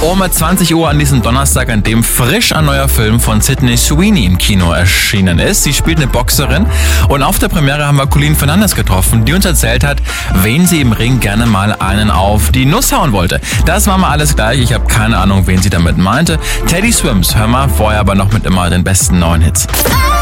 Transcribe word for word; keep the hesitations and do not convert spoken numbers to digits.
Um zwanzig Uhr an diesem Donnerstag, an dem frisch ein neuer Film von Sydney Sweeney im Kino erschienen ist. Sie spielt eine Boxerin und auf der Premiere haben wir Colleen Fernandes getroffen, die uns erzählt hat, wen sie im Ring gerne mal einen auf die Nuss hauen wollte. Das war mal alles gleich, ich habe keine Ahnung, wen sie damit meinte. Teddy Swims, hör mal, vorher aber noch mit immer den besten neuen Hits.